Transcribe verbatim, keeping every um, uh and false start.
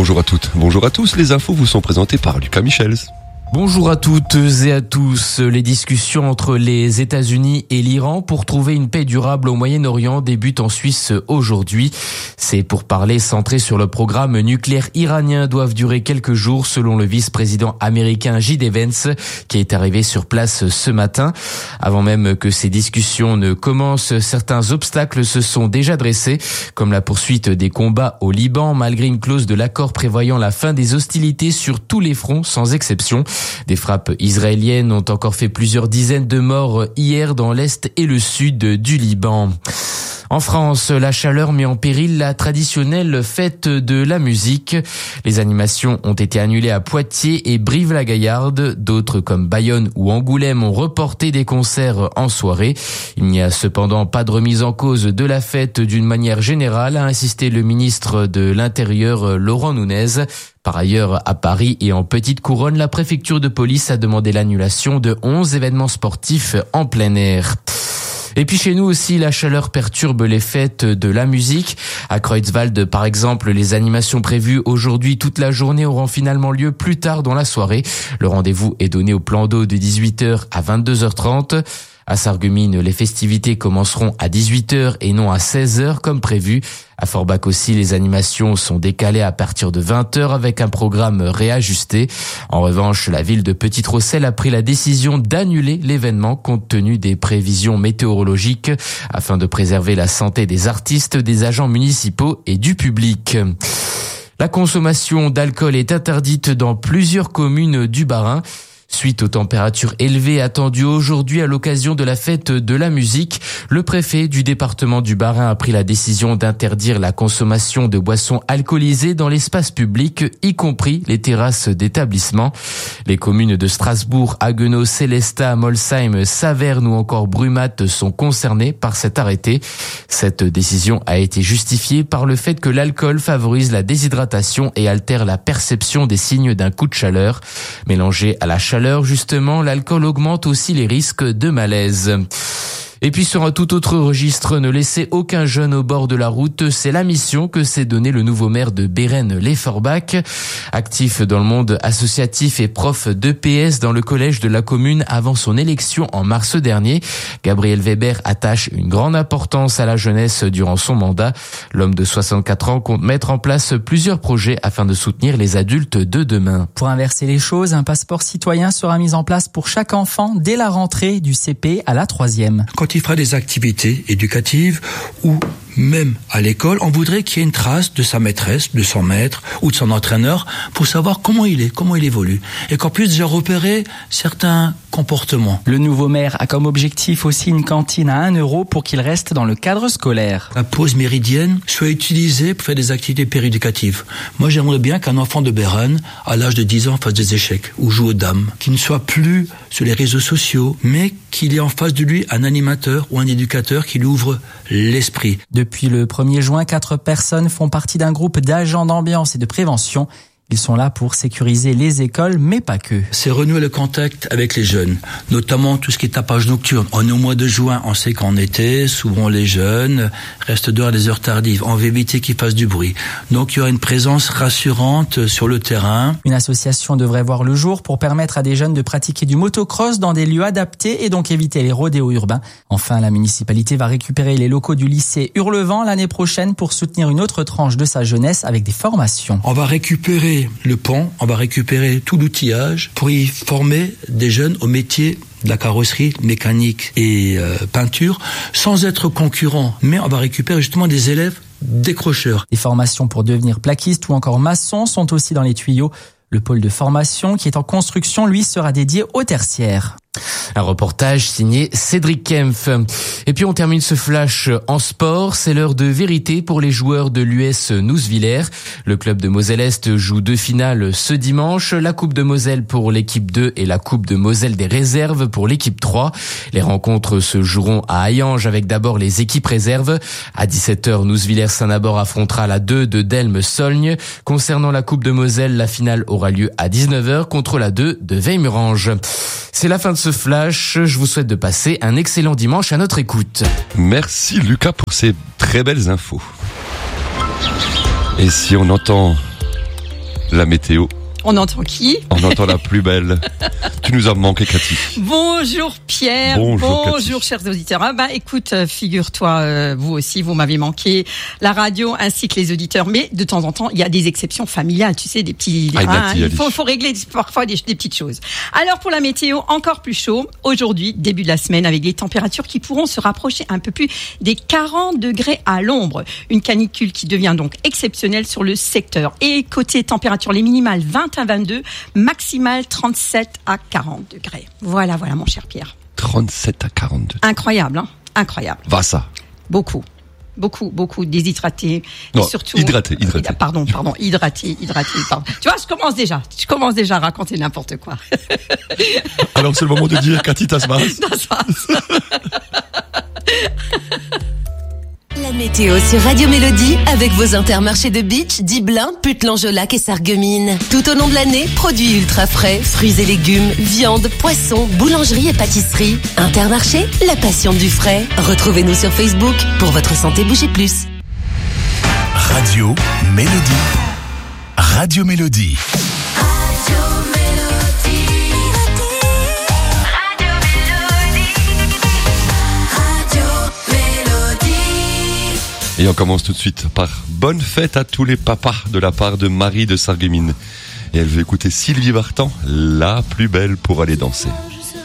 Bonjour à toutes, bonjour à tous. Les infos vous sont présentées par Lucas Michels. Bonjour à toutes et à tous. Les discussions entre les États-Unis et l'Iran pour trouver une paix durable au Moyen-Orient débutent en Suisse aujourd'hui. Ces pourparlers centrés sur le programme nucléaire iranien doivent durer quelques jours selon le vice-président américain J D Vance qui est arrivé sur place ce matin. Avant même que ces discussions ne commencent, certains obstacles se sont déjà dressés, comme la poursuite des combats au Liban malgré une clause de l'accord prévoyant la fin des hostilités sur tous les fronts sans exception. Des frappes israéliennes ont encore fait plusieurs dizaines de morts hier dans l'est et le sud du Liban. En France, la chaleur met en péril la traditionnelle fête de la musique. Les animations ont été annulées à Poitiers et Brive-la-Gaillarde. D'autres comme Bayonne ou Angoulême ont reporté des concerts en soirée. Il n'y a cependant pas de remise en cause de la fête d'une manière générale, a insisté le ministre de l'Intérieur Laurent Nunez. Par ailleurs, à Paris et en Petite Couronne, la préfecture de police a demandé l'annulation de onze événements sportifs en plein air. Et puis chez nous aussi, la chaleur perturbe les fêtes de la musique. À Creutzwald, par exemple, les animations prévues aujourd'hui toute la journée auront finalement lieu plus tard dans la soirée. Le rendez-vous est donné au plan d'eau de dix-huit heures à vingt-deux heures trente. À Sarreguemines, les festivités commenceront à dix-huit heures et non à seize heures comme prévu. À Forbach aussi, les animations sont décalées à partir de vingt heures avec un programme réajusté. En revanche, la ville de Petite-Rosselle a pris la décision d'annuler l'événement compte tenu des prévisions météorologiques afin de préserver la santé des artistes, des agents municipaux et du public. La consommation d'alcool est interdite dans plusieurs communes du Bas-Rhin. Suite aux températures élevées attendues aujourd'hui à l'occasion de la fête de la musique, le préfet du département du Bas-Rhin a pris la décision d'interdire la consommation de boissons alcoolisées dans l'espace public, y compris les terrasses d'établissements. Les communes de Strasbourg, Haguenau, Sélestat, Molsheim, Saverne ou encore Brumath sont concernées par cet arrêté. Cette décision a été justifiée par le fait que l'alcool favorise la déshydratation et altère la perception des signes d'un coup de chaleur. Mélangé à la chaleur, justement, l'alcool augmente aussi les risques de malaise. Et puis sur un tout autre registre, ne laisser aucun jeune au bord de la route, c'est la mission que s'est donné le nouveau maire de Bérennes-les-Forbach. Actif dans le monde associatif et prof d'E P S dans le collège de la commune avant son élection en mars dernier, Gabriel Weber attache une grande importance à la jeunesse durant son mandat. L'homme de soixante-quatre ans compte mettre en place plusieurs projets afin de soutenir les adultes de demain. Pour inverser les choses, un passeport citoyen sera mis en place pour chaque enfant dès la rentrée du C P à la troisième. Quand il fera des activités éducatives ou même à l'école, on voudrait qu'il y ait une trace de sa maîtresse, de son maître ou de son entraîneur pour savoir comment il est, comment il évolue et qu'on puisse déjà repérer certains comportements. Le nouveau maire a comme objectif aussi une cantine à un euro pour qu'il reste dans le cadre scolaire. La pause méridienne soit utilisée pour faire des activités péréducatives. Moi, j'aimerais bien qu'un enfant de Bérennes, à l'âge de dix ans, fasse des échecs ou joue aux dames, qu'il ne soit plus sur les réseaux sociaux, mais qu'il ait en face de lui un animateur ou un éducateur qui lui ouvre l'esprit. Depuis le premier juin, quatre personnes font partie d'un groupe d'agents d'ambiance et de prévention. Ils sont là pour sécuriser les écoles, mais pas que. C'est renouer le contact avec les jeunes, notamment tout ce qui est tapage nocturne. On est au mois de juin, on sait qu'en été, souvent les jeunes restent dehors à des heures tardives. On veut éviter qu'ils fassent du bruit. Donc il y aura une présence rassurante sur le terrain. Une association devrait voir le jour pour permettre à des jeunes de pratiquer du motocross dans des lieux adaptés et donc éviter les rodéos urbains. Enfin, la municipalité va récupérer les locaux du lycée Hurlevent l'année prochaine pour soutenir une autre tranche de sa jeunesse avec des formations. On va récupérer le pont, on va récupérer tout l'outillage pour y former des jeunes au métier de la carrosserie, mécanique et euh, peinture, sans être concurrents. Mais on va récupérer justement des élèves décrocheurs. Des formations pour devenir plaquiste ou encore maçon sont aussi dans les tuyaux. Le pôle de formation qui est en construction, lui, sera dédié au tertiaire. Un reportage signé Cédric Kempf. Et puis on termine ce flash en sport. C'est l'heure de vérité pour les joueurs de l'U S Nousviller. Le club de Moselle-Est joue deux finales ce dimanche. La Coupe de Moselle pour l'équipe deux et la Coupe de Moselle des réserves pour l'équipe trois. Les rencontres se joueront à Hayange avec d'abord les équipes réserves. À dix-sept heures, Nousviller-Saint-Nabord affrontera la deux de Delme-Solgne. Concernant la Coupe de Moselle, la finale aura lieu à dix-neuf heures contre la deux de Veillemurange. C'est la fin de ce flash. Je vous souhaite de passer un excellent dimanche à notre écoute. Merci Lucas pour ces très belles infos. Et si on entend La météo. On entend qui? On entend la plus belle. Tu nous as manqué, Cathy. Bonjour Pierre. Bonjour, Bonjour chers auditeurs. Ah bah écoute, euh, figure-toi, euh, vous aussi, vous m'avez manqué. La radio ainsi que les auditeurs. Mais de temps en temps, il y a des exceptions familiales. Tu sais, des petits. Ah, hein, Nathalie. il faut, faut régler parfois des, des petites choses. Alors pour la météo, encore plus chaud. Aujourd'hui, début de la semaine, avec les températures qui pourront se rapprocher un peu plus des quarante degrés à l'ombre. Une canicule qui devient donc exceptionnelle sur le secteur. Et côté température, les minimales vingt à vingt-deux, maximale trente-sept à quarante degrés. Voilà, voilà, mon cher Pierre. trente-sept à quarante-deux. Incroyable, hein? Incroyable. Va ça. Beaucoup. Beaucoup, beaucoup déshydratés. Non, et surtout. hydraté, hydraté. Pardon, pardon, hydraté, hydraté, pardon. Tu vois, je commence déjà. Je commence déjà à raconter n'importe quoi. Alors, c'est le moment de dire Cathy Tasmas. La météo sur Radio Mélodie avec vos Intermarchés de Beach, Diblin, Putlan-Jolac et Sarreguemines. Tout au long de l'année, produits ultra frais, fruits et légumes, viande, poissons, boulangerie et pâtisserie. Intermarché, la passion du frais. Retrouvez-nous sur Facebook. Pour votre santé, bougez plus. Radio Mélodie. Radio Mélodie. Et on commence tout de suite par bonne fête à tous les papas de la part de Marie de Sarreguemines. Et elle veut écouter Sylvie Vartan, la plus belle pour aller danser.